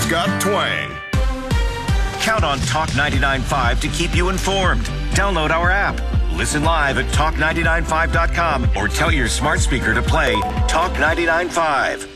It's got twang. Count on Talk 99.5 to keep you informed. Download our app. Listen live at talk995.com or tell your smart speaker to play Talk 99.5.